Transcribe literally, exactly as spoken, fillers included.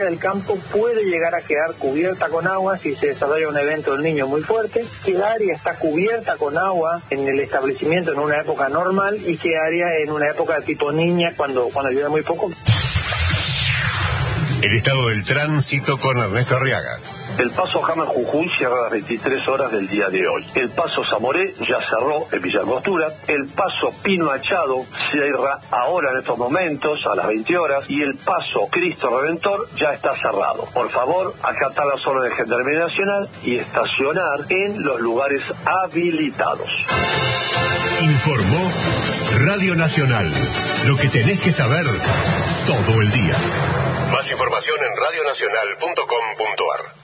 El campo puede llegar a quedar cubierta con agua si se desarrolla un evento del Niño muy fuerte. ¿Qué área está cubierta con agua en el establecimiento en una época normal y qué área en una época de tipo niña cuando, cuando llueve muy poco? El estado del tránsito con Ernesto Arriaga. El paso Jama Jujuy cierra a las veintitrés horas del día de hoy. El paso Zamoré ya cerró en Villa Angostura. El paso Pino Achado cierra ahora en estos momentos a las veinte horas. Y el paso Cristo Redentor ya está cerrado. Por favor, acatar las órdenes de Gendarmería Nacional y estacionar en los lugares habilitados. Informó Radio Nacional. Lo que tenés que saber todo el día. Más información en radio nacional punto com punto ar.